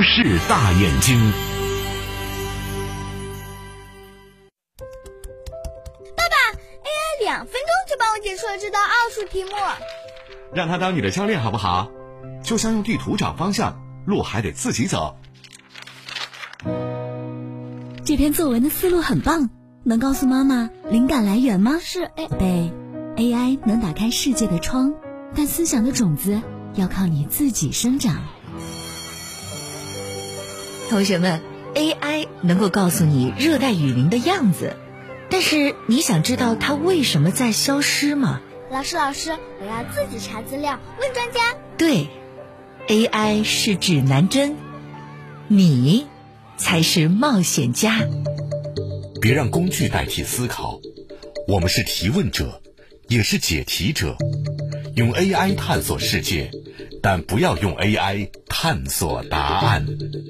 都市大眼睛。 爸爸 ，AI 2分钟就帮我解出了这道奥数题目。 让他当你的教练好不好？就像用地图找方向，路还得自己走。 这篇作文的思路很棒，能告诉妈妈灵感来源吗？ 是对 ，AI 能打开世界的窗，但思想的种子要靠你自己生长。 同学们 ，AI 能够告诉你热带雨林的样子，但是你想知道它为什么在消失吗？ 老师，我要自己查资料，问专家。 对 ，AI 是指南针，你才是冒险家。 别让工具代替思考，我们是提问者，也是解题者。用 AI 探索世界，但不要用 AI 探索答案。